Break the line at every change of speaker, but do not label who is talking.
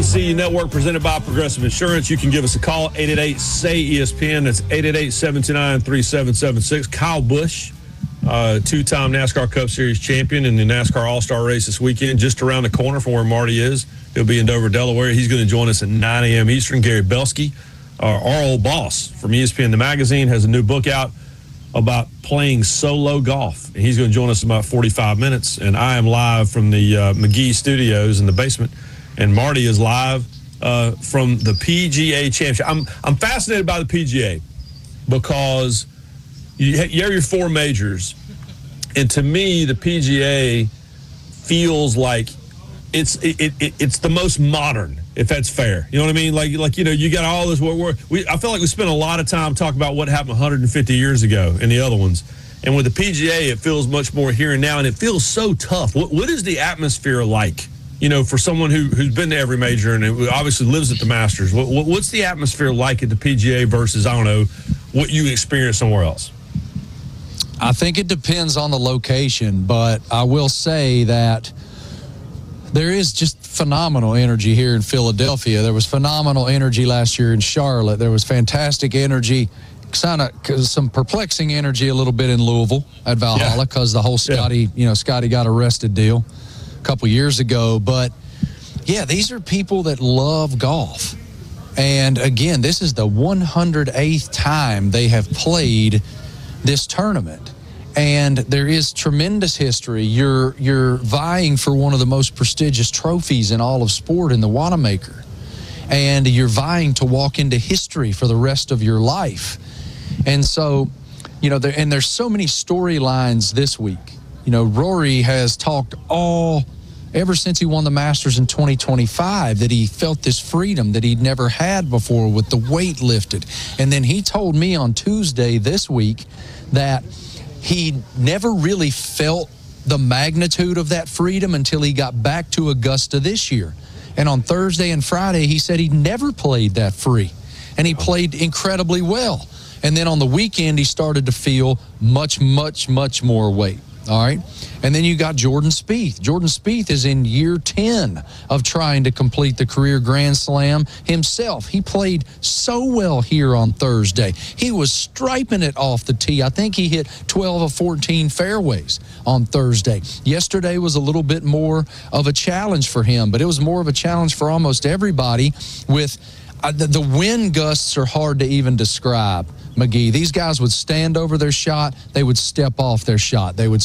SEC Network presented by Progressive Insurance. You can give us a call, 888-SAY-ESPN. That's 888-729-3776. Kyle Busch, two-time NASCAR Cup Series champion in the NASCAR All-Star race this weekend, just around the corner from where Marty is. He'll be in Dover, Delaware. He's going to join us at 9 a.m. Eastern. Gary Belsky, our old boss from ESPN The Magazine, has a new book out about playing solo golf. And he's going to join us in about 45 minutes. And I am live from the McGee Studios in the basement. And Marty is live from the PGA Championship. I'm fascinated by the PGA because you have your four majors. And to me, the PGA feels like it's the most modern, if that's fair. You know what I mean? Like you know, you got all this. I feel like we spent a lot of time talking about what happened 150 years ago in the other ones. And with the PGA, it feels much more here and now, and it feels so tough. What is the atmosphere like, you know, for someone who's been to every major and obviously lives at the Masters? What's the atmosphere like at the PGA versus, I don't know, what you experience somewhere else?
I think it depends on the location, but I will say that there is just phenomenal energy here in Philadelphia. There was phenomenal energy last year in Charlotte. There was fantastic energy, kind of some perplexing energy a little bit in Louisville at Valhalla because the whole Scotty got arrested deal a couple years ago. But, yeah, these are people that love golf. And, again, this is the 108th time they have played this tournament. And there is tremendous history. You're vying for one of the most prestigious trophies in all of sport in the Wanamaker. And you're vying to walk into history for the rest of your life. And so, you know, there's so many storylines this week. You know, Rory has talked ever since he won the Masters in 2025 that he felt this freedom that he'd never had before with the weight lifted. And then he told me on Tuesday this week that he never really felt the magnitude of that freedom until he got back to Augusta this year. And on Thursday and Friday, he said he never played that free. And he played incredibly well. And then on the weekend, he started to feel much, much, much more weight. All right. And then you got Jordan Spieth. Jordan Spieth is in year 10 of trying to complete the career Grand Slam himself. He played so well here on Thursday. He was striping it off the tee. I think he hit 12 of 14 fairways on Thursday. Yesterday was a little bit more of a challenge for him, but it was more of a challenge for almost everybody with the wind gusts are hard to even describe, McGee. These guys would stand over their shot. They would step off their shot. They would